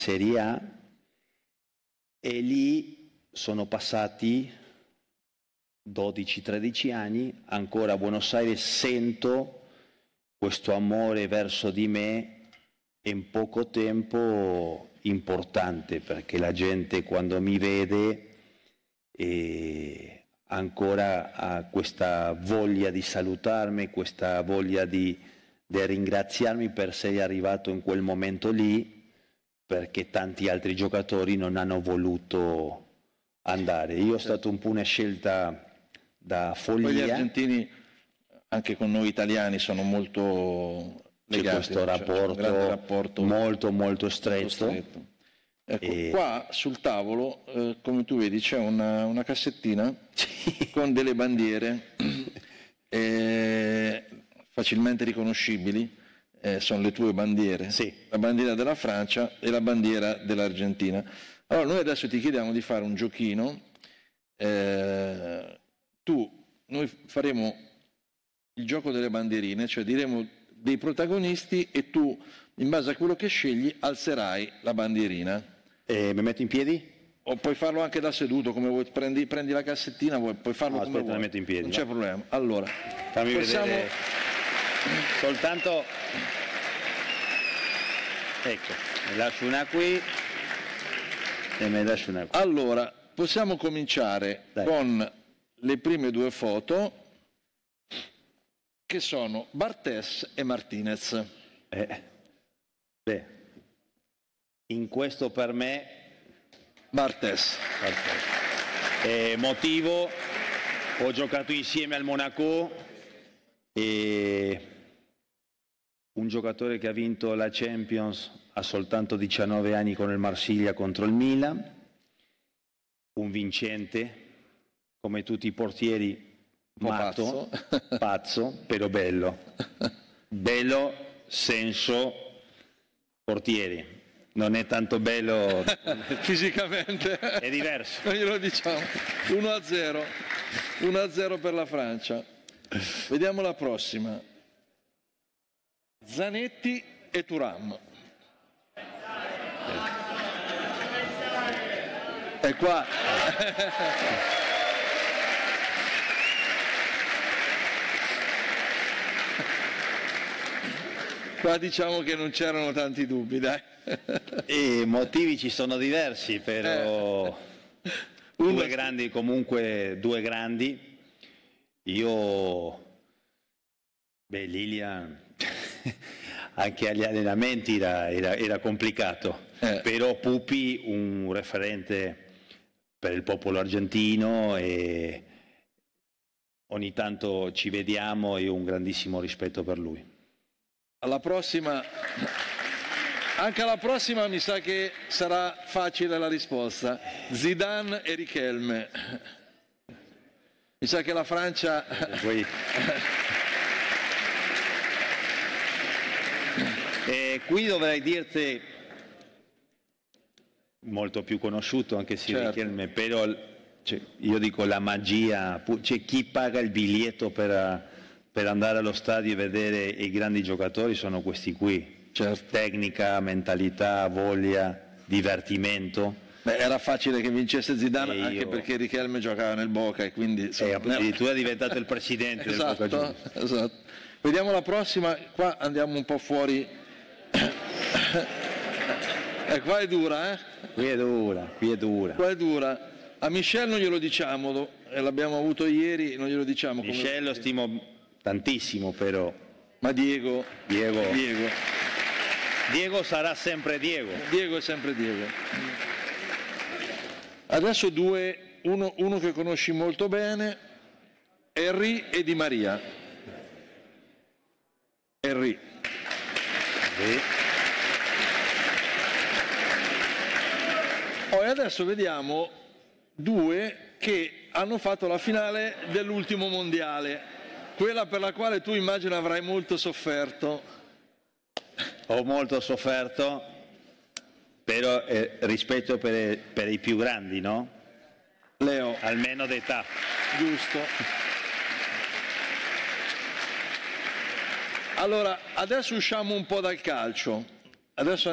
Serie A, e lì sono passati 12-13 anni, ancora a Buenos Aires sento questo amore verso di me in poco tempo importante, perché la gente quando mi vede ancora ha questa voglia di salutarmi, questa voglia di ringraziarmi per essere arrivato in quel momento lì, perché tanti altri giocatori non hanno voluto andare. Io ho stato un po' una scelta da follia. Poi gli argentini, anche con noi italiani, sono molto legati. C'è questo rapporto molto stretto. Ecco, qua sul tavolo, come tu vedi, c'è una cassettina con delle bandiere facilmente riconoscibili. Sono le tue bandiere, sì. La bandiera della Francia e la bandiera dell'Argentina. Allora noi adesso ti chiediamo di fare un giochino. Noi faremo il gioco delle bandierine, cioè diremo dei protagonisti e tu, in base a quello che scegli, alzerai la bandierina. Mi metto in piedi? O puoi farlo anche da seduto, come vuoi. Prendi la cassettina, puoi farlo come vuoi. La metto in piedi. Non c'è problema. Allora, fammi vedere. Soltanto, ecco, mi lascio una qui e mi lascio una qui. Allora, possiamo cominciare con le prime due foto, che sono Barthès e Martinez. In questo per me Barthès. Motivo, ho giocato insieme al Monaco e un giocatore che ha vinto la Champions ha soltanto 19 anni con il Marsiglia contro il Milan, un vincente, come tutti i portieri, matto, pazzo, però bello, senso, portieri. Non è tanto bello fisicamente, è diverso. Non glielo diciamo. 1-0 per la Francia. Vediamo la prossima. Zanetti e Thuram. E qua qua diciamo che non c'erano tanti dubbi, dai. I motivi ci sono diversi, però due grandi, comunque due grandi. Lilian anche agli allenamenti era complicato, però Pupi un referente per il popolo argentino e ogni tanto ci vediamo e ho un grandissimo rispetto per lui. Alla prossima, anche alla prossima mi sa che sarà facile la risposta. Zidane e Riquelme. Mi sa che la Francia... Qui dovrei dirti molto più conosciuto, anche se certo. Riquelme, però io dico la magia, c'è chi paga il biglietto per andare allo stadio e vedere i grandi giocatori, sono questi qui, certo. Tecnica, mentalità, voglia, divertimento. Era facile che vincesse Zidane, anche perché Riquelme giocava nel Boca e quindi... addirittura è diventato il presidente del Boca Juniors. Esatto. Vediamo la prossima, qua andiamo un po' fuori. Qua è dura, Qui è dura. Qua è dura. A Michel non glielo diciamo, l'abbiamo avuto ieri, non glielo diciamo. Michel lo stimo tantissimo, però. Ma Diego sarà sempre Diego. Diego è sempre Diego. Adesso uno che conosci molto bene, Henry e Di Maria. Henry. Poi adesso vediamo due che hanno fatto la finale dell'ultimo mondiale, quella per la quale tu immagino avrai molto sofferto. Ho molto sofferto, però rispetto per i più grandi, no? Leo. Almeno d'età. Giusto. Allora, adesso usciamo un po' dal calcio. Adesso